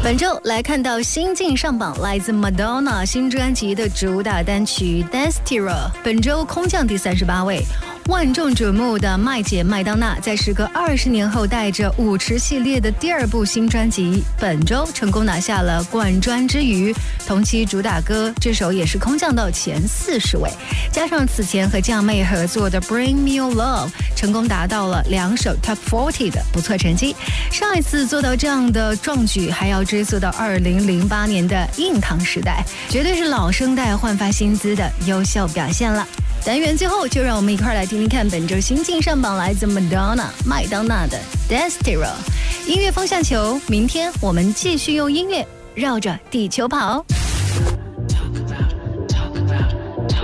本周来看到新晋上榜，来自 Madonna 新专辑的主打单曲 Destira， 本周空降第38位。万众瞩目的麦姐麦当娜，在时隔20年后，带着舞池系列的第2部新专辑，本周成功拿下了冠专之余，同期主打歌这首也是空降到前40位，加上此前和酱妹合作的 Bring Me Your Love， 成功达到了2首 Top 40的不错成绩。上一次做到这样的壮举，还要追溯到2008年的硬糖时代，绝对是老生代焕发新姿的优秀表现了。单元最后，就让我们一块来听听看本周新晋上榜来自 Madonna 麦当娜的 Destira。 音乐风向球，明天我们继续用音乐绕着地球跑。